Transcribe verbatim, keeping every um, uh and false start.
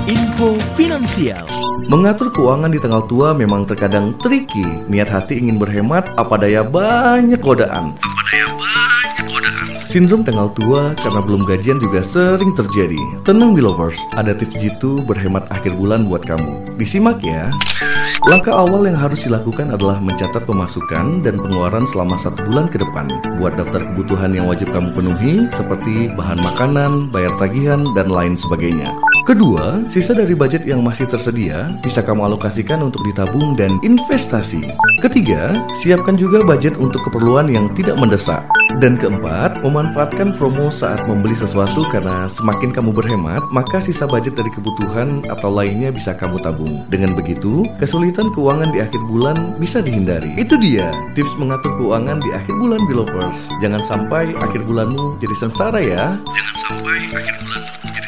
Info Finansial. Mengatur keuangan di tanggal tua memang terkadang tricky. Niat hati ingin berhemat, apa daya banyak godaan. Apa daya banyak godaan. Sindrom tanggal tua karena belum gajian juga sering terjadi. Tenang Belovers, ada tips jitu berhemat akhir bulan buat kamu. Disimak ya. Langkah awal yang harus dilakukan adalah mencatat pemasukan dan pengeluaran selama satu bulan ke depan. Buat daftar kebutuhan yang wajib kamu penuhi, seperti bahan makanan, bayar tagihan, dan lain sebagainya. Kedua, sisa dari budget yang masih tersedia bisa kamu alokasikan untuk ditabung dan investasi. Ketiga, siapkan juga budget untuk keperluan yang tidak mendesak. Dan keempat, memanfaatkan promo saat membeli sesuatu karena semakin kamu berhemat, maka sisa budget dari kebutuhan atau lainnya bisa kamu tabung. Dengan begitu, kesulitan keuangan di akhir bulan bisa dihindari. Itu dia tips mengatur keuangan di akhir bulan Belovers. Jangan sampai akhir bulanmu jadi sengsara ya. Jangan sampai akhir bulanmu